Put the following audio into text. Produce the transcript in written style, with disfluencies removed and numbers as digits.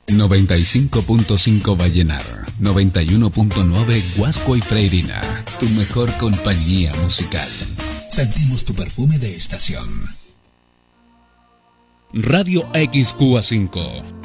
95.5 Vallenar, 91.9 Huasco y Freirina, tu mejor compañía musical. Sentimos tu perfume de estación. Radio XQA5